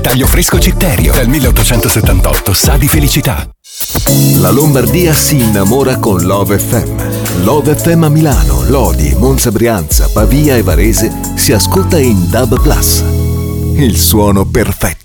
Taglio fresco Citterio, dal 1878 sa di felicità. La Lombardia si innamora con Love FM. Love FM a Milano, Lodi, Monza, Brianza, Pavia e Varese si ascolta in DAB+. Il suono perfetto.